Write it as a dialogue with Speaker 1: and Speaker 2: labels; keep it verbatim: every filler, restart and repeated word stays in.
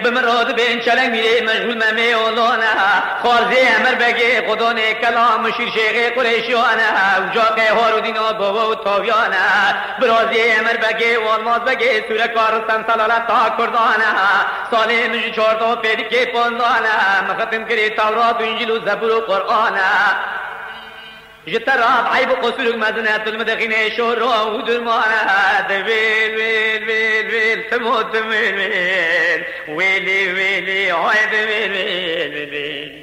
Speaker 1: بمراد بین چلنگ میره مشغول ممی اولانا خارزی امر بگه خدانه کلام شیر شیخ قریشیانه و جاقه هارودین و بابا و تاویانه برازی امر بگه و الماز بگه سوره کارستان سلالت تا کردانه ساله مجی چارده و پیدی که پاندانه مختم کری تورات و انجیل و زبور و قرآنه جتراب عيب قصور مدنة المدخين شورا ودرمانا ويل ويل ويل ويل تموت ويل ويل ويلي ويلي عيد ويل ويل ويل